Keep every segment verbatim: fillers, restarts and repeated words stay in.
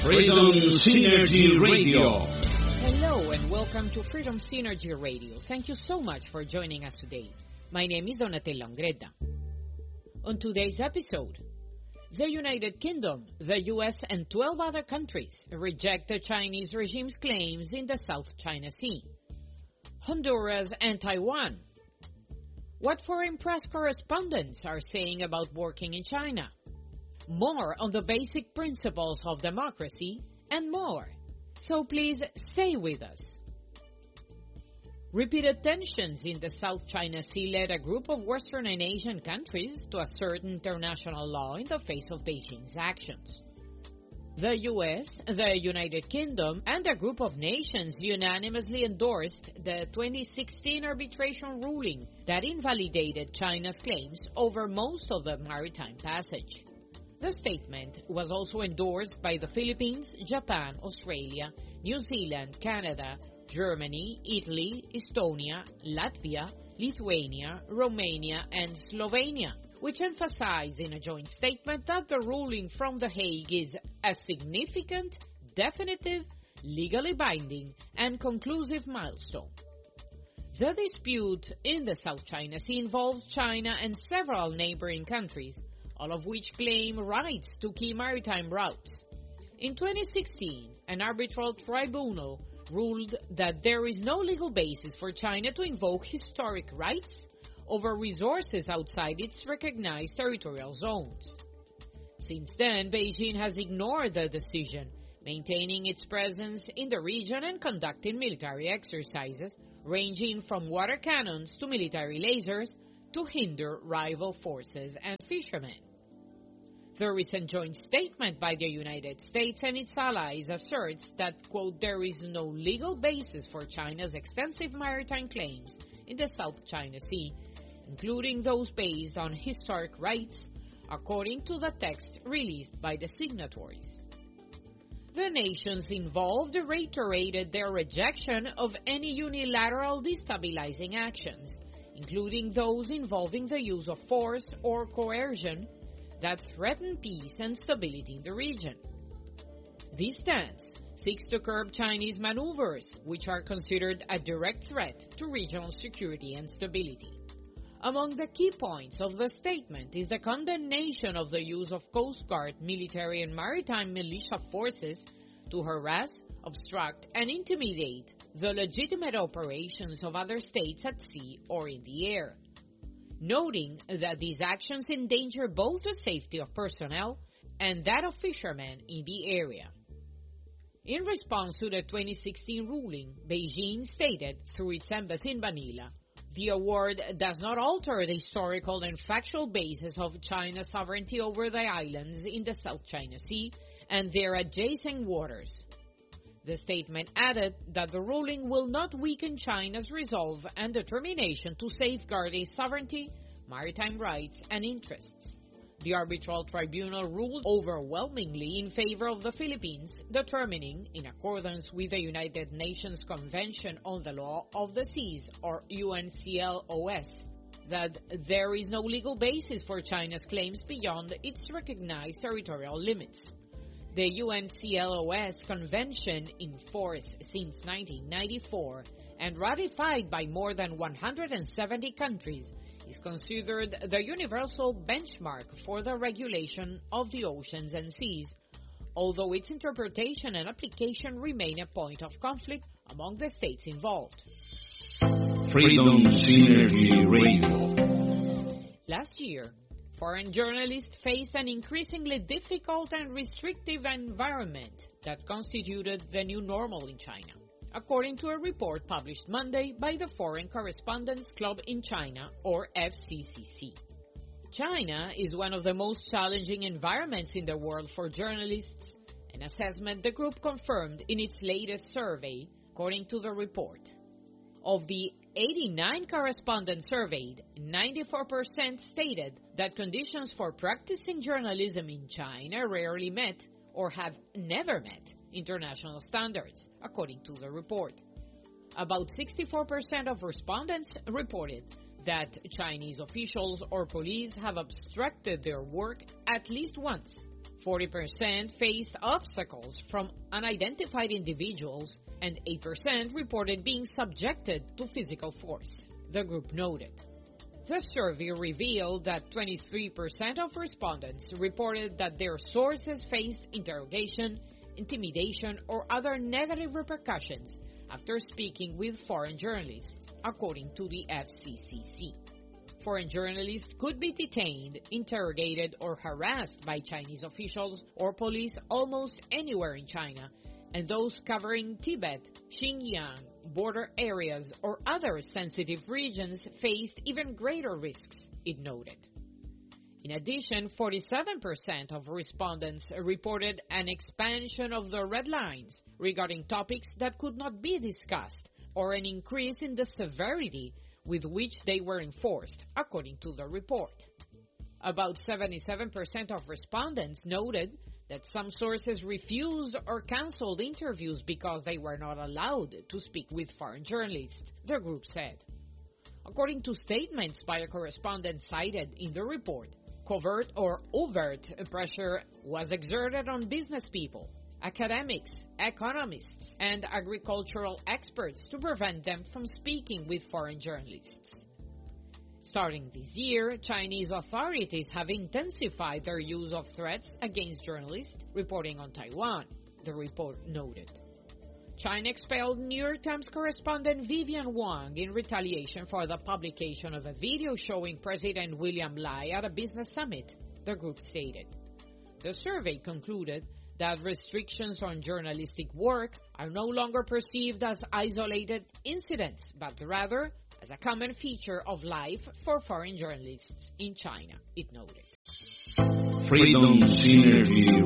Freedom Synergy Radio. Hello and welcome to Freedom Synergy Radio. Thank you so much for joining us today. My name is Donatella Ongretta. On today's episode, the United Kingdom, the U S, and twelve other countries reject the Chinese regime's claims in the South China Sea. Honduras and Taiwan. What foreign press correspondents are saying about working in China. More on the basic principles of democracy and more. So please stay with us. Repeated tensions in the South China Sea led a group of Western and Asian countries to assert international law in the face of Beijing's actions. The U S, the United Kingdom, and a group of nations unanimously endorsed the twenty sixteen arbitration ruling that invalidated China's claims over most of the maritime passage. The statement was also endorsed by the Philippines, Japan, Australia, New Zealand, Canada, Germany, Italy, Estonia, Latvia, Lithuania, Romania, and Slovenia, which emphasized in a joint statement that the ruling from The Hague is a significant, definitive, legally binding, and conclusive milestone. The dispute in the South China Sea involves China and several neighboring countries, all of which claim rights to key maritime routes. In twenty sixteen, an arbitral tribunal ruled that there is no legal basis for China to invoke historic rights over resources outside its recognized territorial zones. Since then, Beijing has ignored the decision, maintaining its presence in the region and conducting military exercises, ranging from water cannons to military lasers, to hinder rival forces and fishermen. The recent joint statement by the United States and its allies asserts that, quote, there is no legal basis for China's extensive maritime claims in the South China Sea, including those based on historic rights, according to the text released by the signatories. The nations involved reiterated their rejection of any unilateral destabilizing actions, including those involving the use of force or coercion that threaten peace and stability in the region. This stance seeks to curb Chinese maneuvers, which are considered a direct threat to regional security and stability. Among the key points of the statement is the condemnation of the use of Coast Guard, military and maritime militia forces to harass, obstruct, and intimidate the legitimate operations of other states at sea or in the air, noting that these actions endanger both the safety of personnel and that of fishermen in the area. In response to the twenty sixteen ruling, Beijing stated through its embassy in Manila, the award does not alter the historical and factual basis of China's sovereignty over the islands in the South China Sea and their adjacent waters. The statement added that the ruling will not weaken China's resolve and determination to safeguard its sovereignty, maritime rights, and interests. The arbitral tribunal ruled overwhelmingly in favor of the Philippines, determining, in accordance with the United Nations Convention on the Law of the Seas, or U N C L O S, that there is no legal basis for China's claims beyond its recognized territorial limits. The U N C L O S Convention, in force since nineteen ninety-four and ratified by more than one hundred seventy countries, is considered the universal benchmark for the regulation of the oceans and seas, although its interpretation and application remain a point of conflict among the states involved. Freedom Synergy Radio. Last year, foreign journalists faced an increasingly difficult and restrictive environment that constituted the new normal in China, according to a report published Monday by the Foreign Correspondents Club in China, or F C C C. China is one of the most challenging environments in the world for journalists, an assessment the group confirmed in its latest survey, according to the report. Of the eighty-nine correspondents surveyed, ninety-four percent stated that conditions for practicing journalism in China rarely met or have never met international standards, according to the report. About sixty-four percent of respondents reported that Chinese officials or police have obstructed their work at least once. forty percent faced obstacles from unidentified individuals, and eight percent reported being subjected to physical force, the group noted. The survey revealed that twenty-three percent of respondents reported that their sources faced interrogation, intimidation, or other negative repercussions after speaking with foreign journalists, according to the F C C C. Foreign journalists could be detained, interrogated, or harassed by Chinese officials or police almost anywhere in China, and those covering Tibet, Xinjiang, border areas, or other sensitive regions faced even greater risks, it noted. In addition, forty-seven percent of respondents reported an expansion of the red lines regarding topics that could not be discussed, or an increase in the severity with which they were enforced, according to the report. About seventy-seven percent of respondents noted that some sources refused or canceled interviews because they were not allowed to speak with foreign journalists, the group said. According to statements by a correspondent cited in the report, covert or overt pressure was exerted on business people, academics, economists, and agricultural experts to prevent them from speaking with foreign journalists. Starting this year, Chinese authorities have intensified their use of threats against journalists reporting on Taiwan, the report noted. China expelled New York Times correspondent Vivian Wang in retaliation for the publication of a video showing President William Lai at a business summit, the group stated. The survey concluded that restrictions on journalistic work are no longer perceived as isolated incidents, but rather as a common feature of life for foreign journalists in China, it noted. Freedom Synergy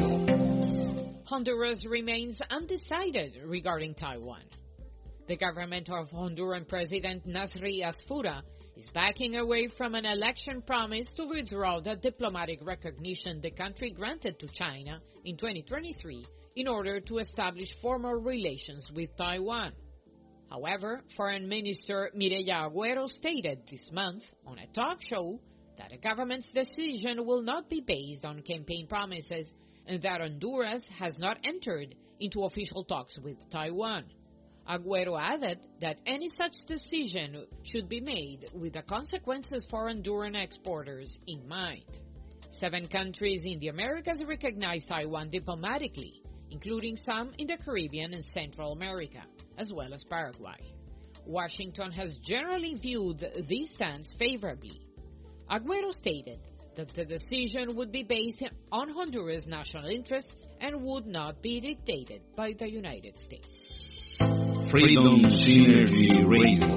Radio. Honduras remains undecided regarding Taiwan. The government of Honduran President Nasri Asfura is backing away from an election promise to withdraw the diplomatic recognition the country granted to China in twenty twenty-three in order to establish formal relations with Taiwan. However, Foreign Minister Mireya Agüero stated this month on a talk show that the government's decision will not be based on campaign promises and that Honduras has not entered into official talks with Taiwan. Agüero added that any such decision should be made with the consequences for Honduran exporters in mind. Seven countries in the Americas recognize Taiwan diplomatically, including some in the Caribbean and Central America, as well as Paraguay. Washington has generally viewed this stance favorably. Agüero stated that the decision would be based on Honduras' national interests and would not be dictated by the United States. Freedom Synergy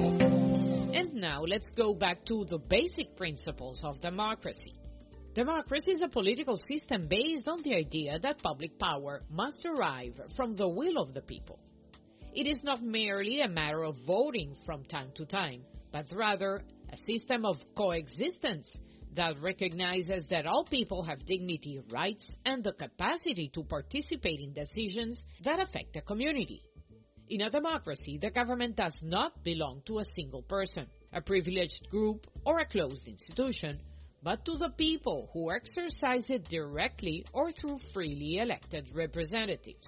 Radio. And now let's go back to the basic principles of democracy. Democracy is a political system based on the idea that public power must derive from the will of the people. It is not merely a matter of voting from time to time, but rather a system of coexistence that recognizes that all people have dignity, rights, and the capacity to participate in decisions that affect the community. In a democracy, the government does not belong to a single person, a privileged group, or a closed institution, but to the people who exercise it directly or through freely elected representatives.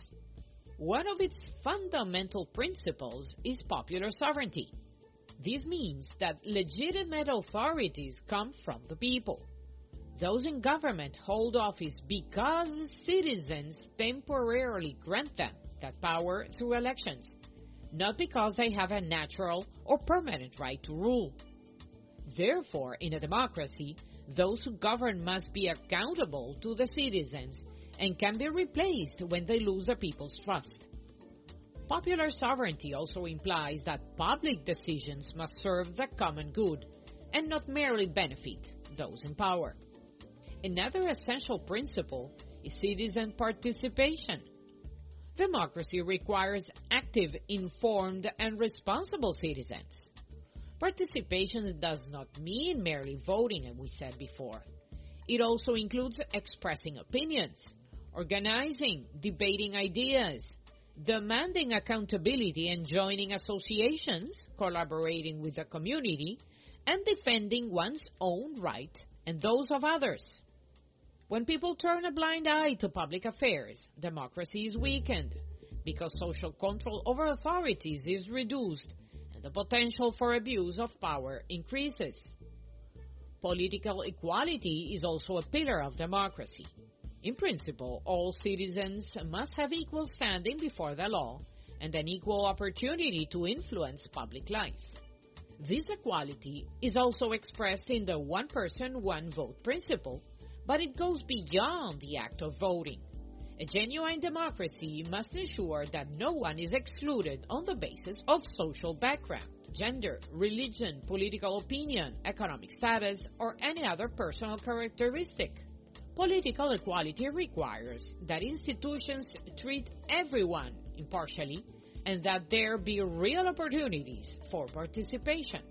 One of its fundamental principles is popular sovereignty. This means that legitimate authorities come from the people. Those in government hold office because citizens temporarily grant them that power through elections, not because they have a natural or permanent right to rule. Therefore, in a democracy, those who govern must be accountable to the citizens and can be replaced when they lose the people's trust. Popular sovereignty also implies that public decisions must serve the common good and not merely benefit those in power. Another essential principle is citizen participation. Democracy requires active, informed, and responsible citizens. Participation does not mean merely voting, as we said before. It also includes expressing opinions, organizing, debating ideas, demanding accountability and joining associations, collaborating with the community, and defending one's own right and those of others. When people turn a blind eye to public affairs, democracy is weakened because social control over authorities is reduced and the potential for abuse of power increases. Political equality is also a pillar of democracy. In principle, all citizens must have equal standing before the law and an equal opportunity to influence public life. This equality is also expressed in the one person, one vote principle, but it goes beyond the act of voting. A genuine democracy must ensure that no one is excluded on the basis of social background, gender, religion, political opinion, economic status, or any other personal characteristic. Political equality requires that institutions treat everyone impartially and that there be real opportunities for participation.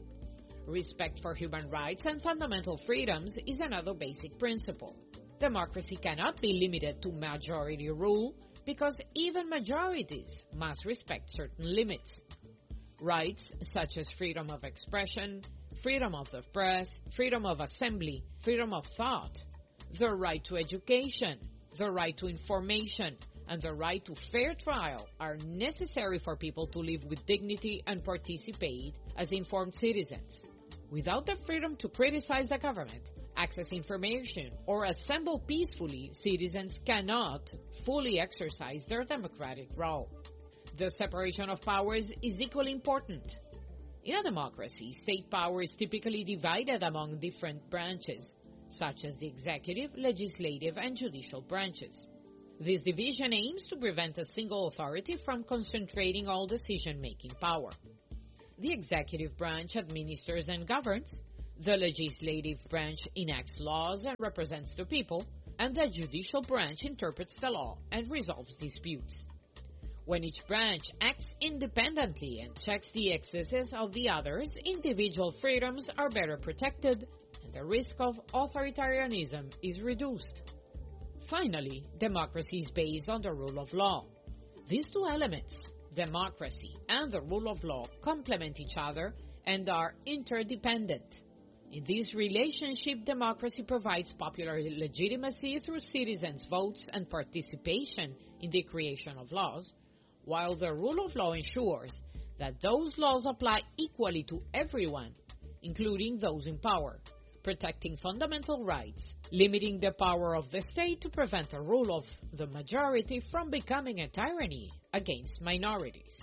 Respect for human rights and fundamental freedoms is another basic principle. Democracy cannot be limited to majority rule because even majorities must respect certain limits. Rights such as freedom of expression, freedom of the press, freedom of assembly, freedom of thought, the right to education, the right to information, and the right to fair trial are necessary for people to live with dignity and participate as informed citizens. Without the freedom to criticize the government, access information, or assemble peacefully, citizens cannot fully exercise their democratic role. The separation of powers is equally important. In a democracy, state power is typically divided among different branches, such as the executive, legislative, and judicial branches. This division aims to prevent a single authority from concentrating all decision-making power. The executive branch administers and governs, the legislative branch enacts laws and represents the people, and the judicial branch interprets the law and resolves disputes. When each branch acts independently and checks the excesses of the others, individual freedoms are better protected and the risk of authoritarianism is reduced. Finally, democracy is based on the rule of law. These two elements, democracy and the rule of law, complement each other and are interdependent. In this relationship, democracy provides popular legitimacy through citizens' votes and participation in the creation of laws, while the rule of law ensures that those laws apply equally to everyone, including those in power, protecting fundamental rights, limiting the power of the state to prevent the rule of the majority from becoming a tyranny against minorities.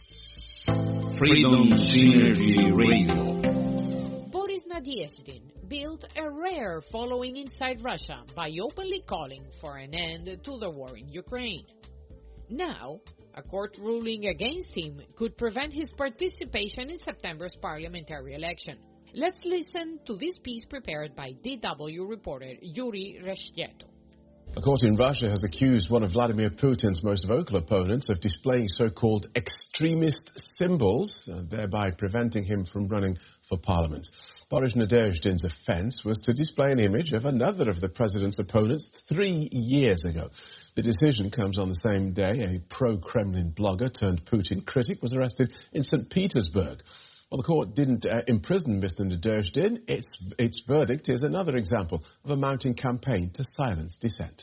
Freedom Synergy Radio. Boris Nadezhdin built a rare following inside Russia by openly calling for an end to the war in Ukraine. Now, a court ruling against him could prevent his participation in September's parliamentary election. Let's listen to this piece prepared by D W reporter Yuri Reshcheto. A court in Russia has accused one of Vladimir Putin's most vocal opponents of displaying so-called extremist symbols, uh, thereby preventing him from running for parliament. Boris Nadezhdin's offence was to display an image of another of the president's opponents three years ago. The decision comes on the same day a pro-Kremlin blogger turned Putin critic was arrested in Saint Petersburg. Well, the court didn't uh, imprison Mister Nadezhdin. Its, its verdict is another example of a mounting campaign to silence dissent.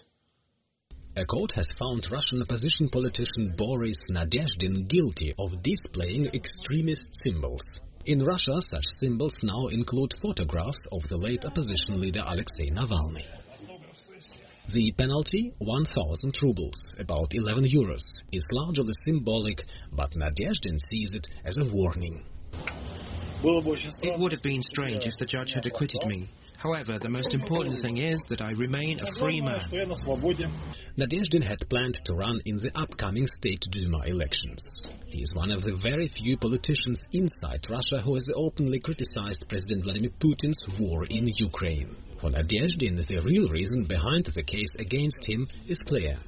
A court has found Russian opposition politician Boris Nadezhdin guilty of displaying extremist symbols. In Russia, such symbols now include photographs of the late opposition leader Alexei Navalny. The penalty, one thousand rubles, about eleven euros, is largely symbolic, but Nadezhdin sees it as a warning. It would have been strange if the judge had acquitted me. However, the most important thing is that I remain a free man. Nadezhdin had planned to run in the upcoming State Duma elections. He is one of the very few politicians inside Russia who has openly criticized President Vladimir Putin's war in Ukraine. For Nadezhdin, the real reason behind the case against him is clear.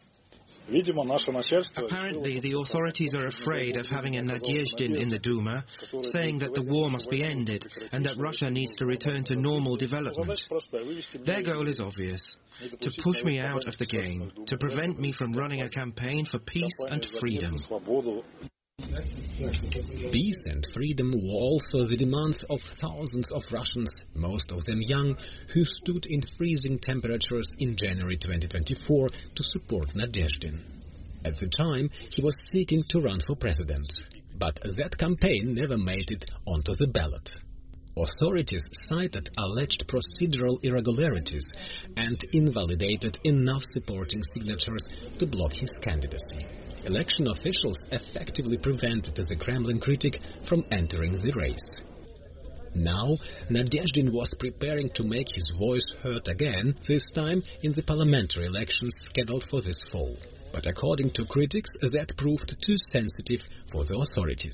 Apparently, the authorities are afraid of having a Nadezhdin in the Duma, saying that the war must be ended and that Russia needs to return to normal development. Their goal is obvious: to push me out of the game, to prevent me from running a campaign for peace and freedom. Peace and freedom were also the demands of thousands of Russians, most of them young, who stood in freezing temperatures in January twenty twenty-four to support Nadezhdin. At the time, he was seeking to run for president, but that campaign never made it onto the ballot. Authorities cited alleged procedural irregularities and invalidated enough supporting signatures to block his candidacy. Election officials effectively prevented the Kremlin critic from entering the race. Now, Nadezhdin was preparing to make his voice heard again, this time in the parliamentary elections scheduled for this fall. But according to critics, that proved too sensitive for the authorities.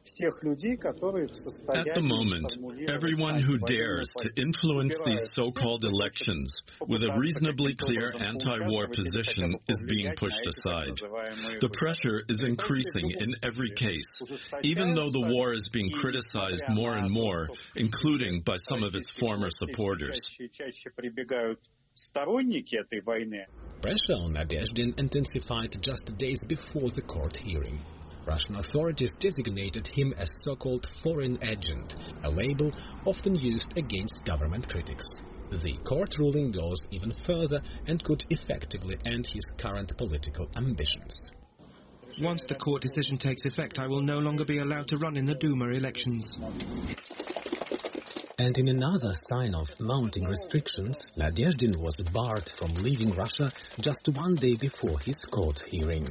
At the moment, everyone who dares to influence these so-called elections with a reasonably clear anti-war position is being pushed aside. The pressure is increasing in every case, even though the war is being criticized more and more, including by some of its former supporters. Pressure on Nadezhdin intensified just days before the court hearing. Russian authorities designated him as so-called foreign agent, a label often used against government critics. The court ruling goes even further and could effectively end his current political ambitions. Once the court decision takes effect, I will no longer be allowed to run in the Duma elections. And in another sign of mounting restrictions, Nadezhdin was barred from leaving Russia just one day before his court hearing.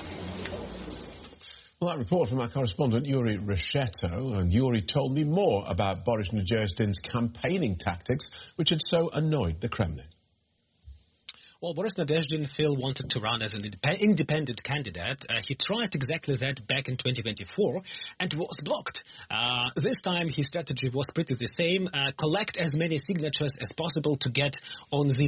Well, that report from our correspondent Yuri Reshetto, and Yuri told me more about Boris Nadezhdin's campaigning tactics, which had so annoyed the Kremlin. Well, Boris Nadezhdin Phil wanted to run as an independent candidate. Uh, he tried exactly that back in twenty twenty-four and was blocked. Uh, this time his strategy was pretty the same. Uh, collect as many signatures as possible to get on the